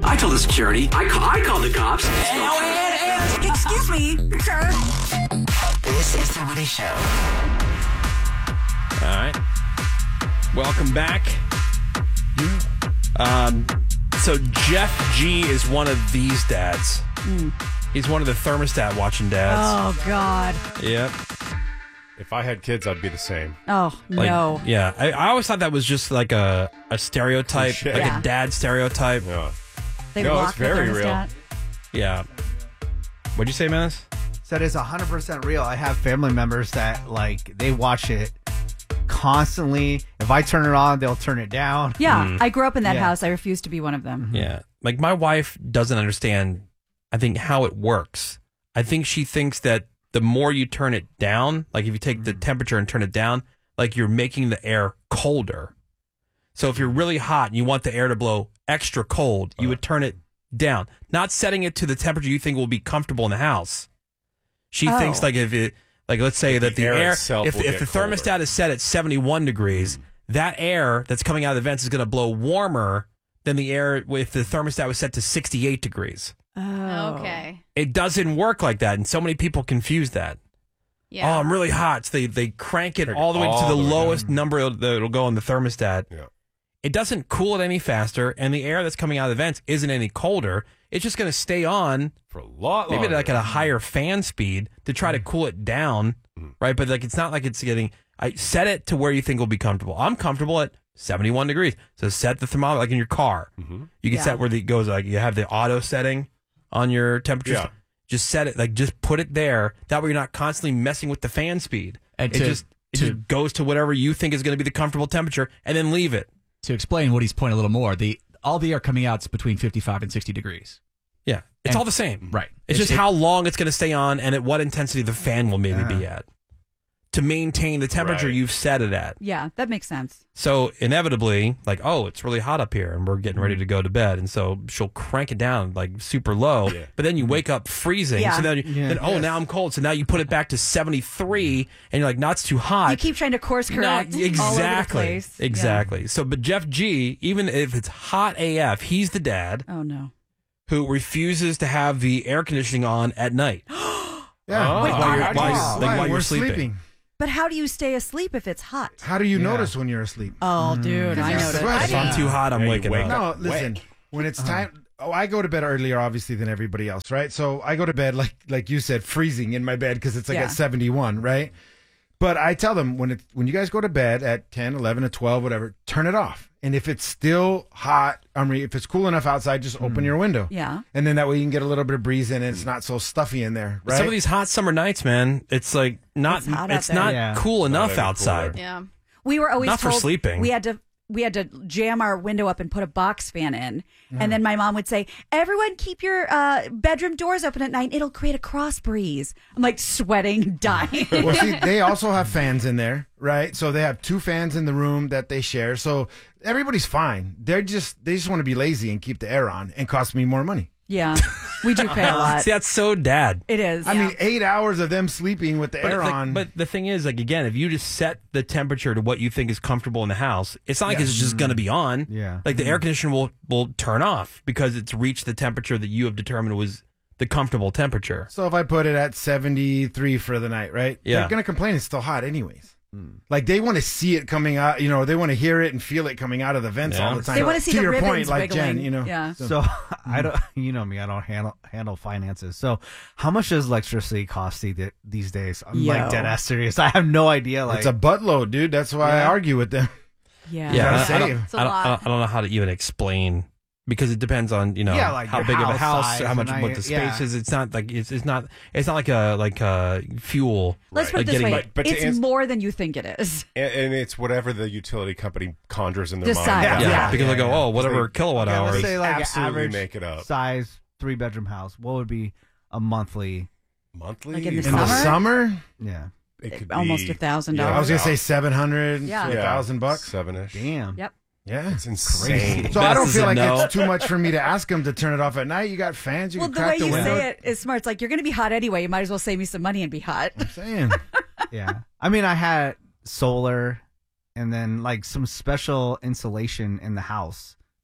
I told the security. I called the cops. Excuse me, sir. This is The Woody Show. All right. Welcome back. So Jeff G is one of these dads. He's one of the thermostat watching dads. Oh, God. Yep. If I had kids, I'd be the same. Oh, Like, no. Yeah. I always thought that was just like a stereotype, Cliché. like Yeah. a dad stereotype. Yeah. They No, block it's very the real. thermostat. Yeah. What'd you say, Menace? Said it's 100% real. I have family members that, like, they watch it constantly. If I turn it on, they'll turn it down. Yeah, I grew up in that Yeah. house. I refuse to be one of them. Yeah. Like my wife doesn't understand, I think, how it works. I think she thinks that the more you turn it down, like if you take the temperature and turn it down, like you're making the air colder. So if you're really hot and you want the air to blow extra cold, you would turn it down, not setting it to the temperature you think will be comfortable in the house. She thinks like if it, like let's say that the air itself if will the get thermostat is set at 71 degrees, that air that's coming out of the vents is going to blow warmer than the air if the thermostat was set to 68 degrees. Oh. Okay. It doesn't work like that, and so many people confuse that. Yeah. Oh, I'm really hot. So they crank it Crank all the way to all the the way lowest number that it'll go on the thermostat. Yeah. It doesn't cool it any faster, and the air that's coming out of the vents isn't any colder. It's just going to stay on For a lot maybe longer. like at a higher fan speed to try to cool it down, right? But like it's not like it's getting. I set it to where you think will be comfortable. I'm comfortable at 71 degrees, so set the thermometer like in your car. You can set where it goes. Like you have the auto setting on your temperature. Yeah. Just set it. Like just put it there. That way you're not constantly messing with the fan speed. And It just goes to whatever you think is going to be the comfortable temperature, and then leave it. To explain Woody's point a little more, all the air coming out is between 55 and 60 degrees. Yeah, it's And- all the same. Right. It's just how long it's going to stay on and at what intensity the fan will maybe be at to maintain the temperature Right. you've set it at. Yeah, that makes sense. So inevitably, like, oh, it's really hot up here and we're getting ready to go to bed. And so she'll crank it down like super low, but then you wake up freezing. Yeah. So then, now I'm cold. So now you put it back to 73 and you're like, no, it's too hot. You keep trying to course correct all over the Exactly. place. Exactly. So, but Jeff G, even if it's hot AF, he's the dad Yeah. Oh, no. who refuses to have the air conditioning on at night. Yeah. Wait, while you're, how do while you- you're- like while We're you're sleeping. But how do you stay asleep if it's hot? How do you notice when you're asleep? Oh, dude, I noticed. sweat. If I'm too hot, I'm Yeah, you waking wake up. No, listen. When it's time, I go to bed earlier, obviously, than everybody else, right? So I go to bed like you said, freezing in my bed because it's like Yeah. at 71, right? But I tell them when you guys go to bed at 10, 11, or 12, whatever, turn it off. And if it's still hot, if it's cool enough outside, just open your window. Yeah. And then that way you can get a little bit of breeze in and it's not so stuffy in there, right? Some of these hot summer nights, man, it's like not It's hot out it's there. not Yeah. cool enough any outside. cooler. Yeah. We were always Not for told sleeping. we had to jam our window up and put a box fan in. And then my mom would say, everyone keep your bedroom doors open at night. It'll create a cross breeze. I'm like sweating, dying. Well, see, they also have fans in there, right? So they have 2 fans in the room that they share. So everybody's fine. They just want to be lazy and keep the air on and cost me more money. Yeah, we do pay a lot. See, that's so dad. It is. I mean, 8 hours of them sleeping with the air like, on. but the thing is, like again, if you just set the temperature to what you think is comfortable in the house, it's not like it's just going to be on. Yeah. Like the air conditioner will turn off because it's reached the temperature that you have determined was the comfortable temperature. So if I put it at 73 for the night, right? Yeah. They're going to complain it's still hot anyways. Like they want to see it coming out, they want to hear it and feel it coming out of the vents Yeah. all the time. They want to see to the your ribbons point, like wiggling. Jen, Yeah. So I don't, you know me, I don't handle finances. So how much does electricity cost these days? I'm Yo. like dead ass serious. I have no idea. Like It's a buttload, dude. That's why I Yeah. argue with them. Yeah. Yeah, gotta I save. don't, It's a I, don't, I, lot. don't, I don't know how to even explain because it depends on Yeah, like how your big of a house house, size how much and what the space yeah. is. It's not like it's not like a fuel. Let's put Like it this getting- way. but to It's answer- more than you think it is. And it's whatever the utility company conjures in their Decide, mind. Yeah, Yeah. because they go, oh, whatever They- kilowatt Okay, hours. let's say like absolutely an average make it up. size 3-bedroom house. What would be a monthly? Monthly? Like in the In the summer, Yeah. It could Almost be $1,000. I was gonna say 700 Yeah. to $1,000. $7-ish. Damn. Yep. Yeah, It's insane. So I don't Best feel is a like no. it's too much for me to ask them to turn it off at night. You got fans, you Well, can the way crack the you window. say it is smart. It's like you're going to be hot anyway. You might as well save me some money and be hot. I'm saying. Yeah. I mean, I had solar and then like some special insulation in the house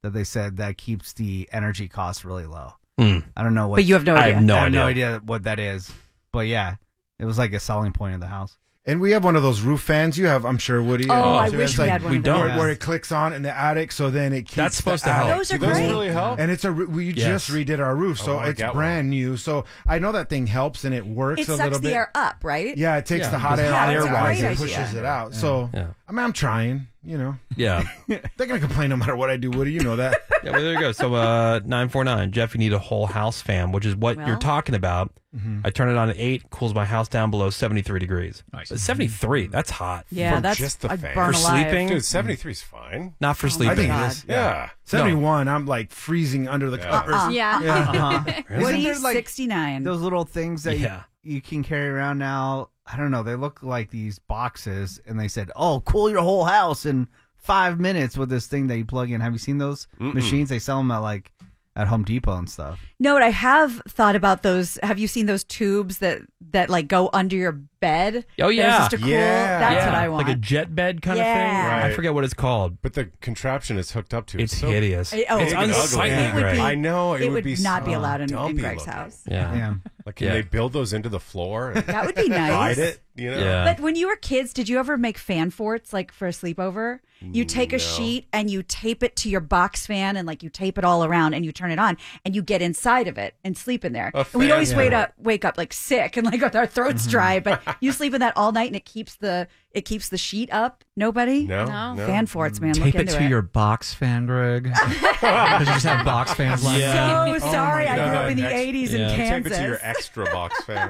that they said that keeps the energy costs really low. Hmm. I don't know what. But you have no I idea. have no I have idea. no idea what that is. But yeah, it was like a selling point of the house. And we have one of those roof fans. You have, I'm sure, Woody. Oh, I So wish it's we like- had one we of don't. those. Where it clicks on in the attic, so then it keeps That's supposed the to help. attic Those are Do those great. really help? And it's we Yes. just redid our roof, so I it's got brand new. So I know that thing helps and it works It a sucks little the bit. air up, right? Yeah, it takes Yeah, the hot because air hot out air of the rises. and Great pushes idea. it out. So Yeah. I mean, I'm trying. You know, Yeah. they're gonna complain no matter what I do, Woody. You know that. Yeah, well, there you go. So 949, Jeff, you need a whole house fan, which is what Well. you're talking about. I turn it on at 8, cools my house down below 73 degrees. Nice. But 73, that's hot. Yeah, For that's just the I'd fan. burn For alive. sleeping? Dude, 73 is fine. Not for I sleeping. think God. it is. Yeah. 71. I'm like freezing under the covers. Yeah. Isn't Woody, there, like, 69. those little things that Yeah. you can carry around now? I don't know. They look like these boxes, and they said, "Oh, cool your whole house in 5 minutes with this thing that you plug in." Have you seen those machines? They sell them at Home Depot and stuff. No, but I have thought about those. Have you seen those tubes that like go under your bed? Oh, yeah. There's just a cool. Yeah. That's Yeah, what I want. Like a jet bed kind of Yeah. thing. I Right. forget what it's called. But the contraption is hooked up to it. It's so hideous. Oh, it's big and unsightly, ugly. It would Greg. be- I know. It, it would be not be so allowed in dumpy Greg's looking. house. Yeah. Yeah. Like, can Yeah. they build those into the floor and That would be nice. ride it? You know? Yeah. But when you were kids, did you ever make fan forts like for a sleepover? You take a sheet and you tape it to your box fan and like you tape it all around and you turn it on and you get inside of it and sleep in there. A And we'd fan always fort. wake up like sick and like with our throats dry, but you sleep in that all night and it keeps the sheet up. Nobody? No. Fan forts, man. Tape Look it into to your box fan, Greg. Because you just have box fans like Yeah. So sorry, I grew up in the God. 80s Yeah. in Tape it Kansas. to your extra box fan.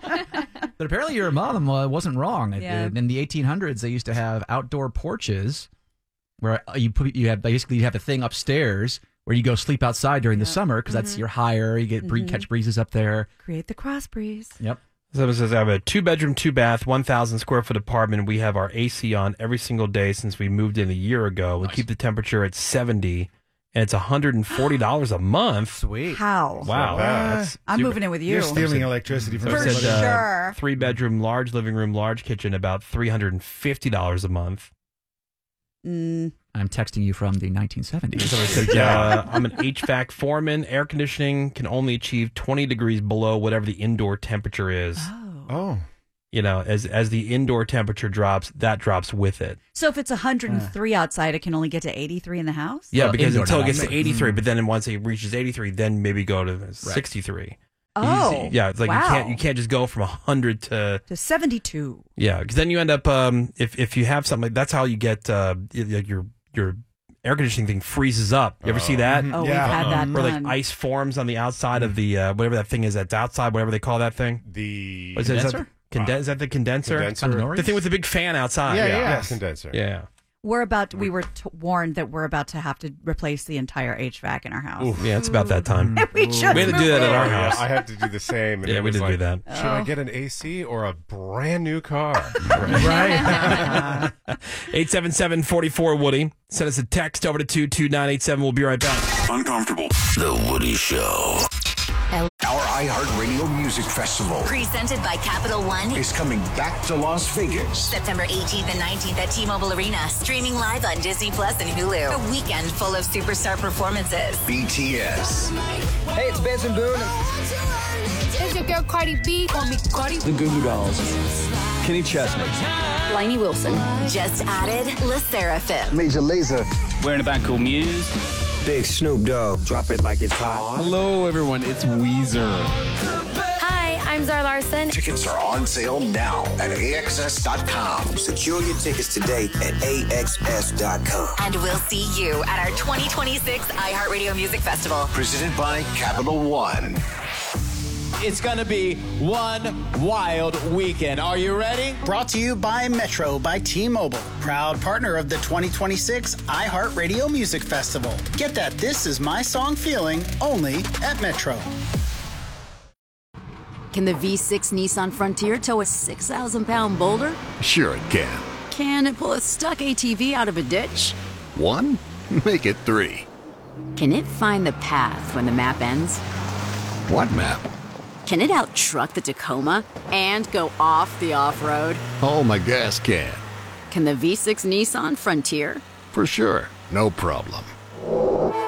But apparently your mom wasn't wrong. Yeah. In the 1800s, they used to have outdoor porches where you have a thing upstairs where you go sleep outside during the summer because that's you're higher. You get catch breezes up there. Create the cross breeze. Yep. So it says, I have a 2-bedroom, 2-bath, 1,000 square foot apartment. We have our AC on every single day since we moved in a year ago. We keep the temperature at 70, and it's $140 a month. Sweet. How? Wow. That's I'm super. moving in with you. You're stealing electricity from So it For somebody. said, sure. 3-bedroom, large living room, large kitchen, about $350 a month. Mm, I'm texting you from the 1970s. So it says, I'm an HVAC foreman. Air conditioning can only achieve 20 degrees below whatever the indoor temperature is. Oh, You know, as the indoor temperature drops, that drops with it. So if it's 103 outside, it can only get to 83 in the house? Yeah, Well, because indoor until it not gets to outside. 83, but then once it reaches 83, then maybe go to 63. Oh. Yeah, it's like wow. you can't just go from 100 to To 72. yeah, because then you end up if you have something like that's how you get your air conditioning thing freezes up. You ever see that? Oh, we've Yeah. had that Where like done. ice forms on the outside of the whatever that thing is that's outside, whatever they call that thing. The What is that? Condenser? Is that the condenser? Condenser. The thing with the big fan outside. Yeah. condenser. Yeah. We were warned that we're about to have to replace the entire HVAC in our house. Yeah, it's about that time. We just We had to do that at our moved in. house. I had to do the same. And Yeah, it we was did like, do that. Should I get an AC or a brand new car? Right. 877-44 Woody. Send us a text over to 22987. We'll be right back. Uncomfortable. The Woody Show. Our iHeartRadio Music Festival Presented by Capital One. is coming back to Las Vegas. September 18th and 19th at T-Mobile Arena. Streaming live on Disney Plus and Hulu. A weekend full of superstar performances. BTS, Hey, it's Benson Boone. It's your girl Cardi B. Call me Cardi. The Goo Goo Dolls. Kenny Chesney. Lainey Wilson. Just added La Seraphim. Major Lazer. We're in a band called Muse. Big Snoop Dogg. Drop it like it's hot. Hello, everyone. It's Weezer. Hi, I'm Zara Larson. tickets are on sale now at AXS.com. Secure your tickets today at AXS.com. And we'll see you at our 2026 iHeartRadio Music Festival. Presented by Capital One. It's going to be one wild weekend. Are you ready? Brought to you by Metro by T-Mobile. Proud partner of the 2026 iHeartRadio Music Festival. Get that This Is My Song feeling only at Metro. Can the V6 Nissan Frontier tow a 6,000-pound boulder? Sure it can. Can it pull a stuck ATV out of a ditch? 1? Make it 3. Can it find the path when the map ends? What map? Can it out-truck the Tacoma and go off the off-road? Oh, my gas can. Can the V6 Nissan Frontier? For sure. No problem.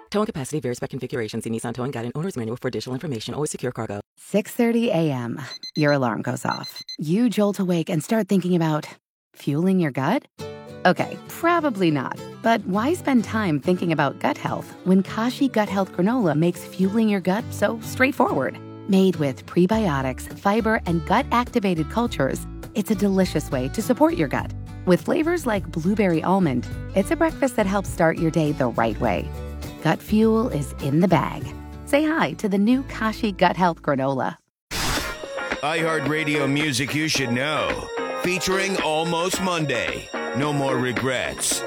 Towing capacity varies by configuration. See Nissan Towing Guide and Owner's Manual for additional information. Always secure cargo. 6:30 a.m. Your alarm goes off. You jolt awake and start thinking about fueling your gut? Okay, probably not. But why spend time thinking about gut health when Kashi Gut Health Granola makes fueling your gut so straightforward? Made with prebiotics, fiber, and gut-activated cultures, it's a delicious way to support your gut. With flavors like blueberry almond, it's a breakfast that helps start your day the right way. Gut fuel is in the bag. Say hi to the new Kashi Gut Health Granola. iHeartRadio music you should know. Featuring Almost Monday. No More Regrets.